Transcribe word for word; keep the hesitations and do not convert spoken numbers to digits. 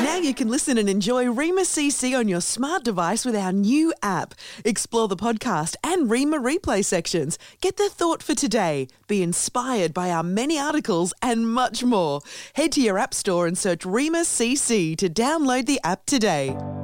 Now you can listen and enjoy Rima C C on your smart device with our new app. Explore the podcast and Rima replay sections. Get the thought for today. Be inspired by our many articles and much more. Head to your app store and search Rima C C to download the app today.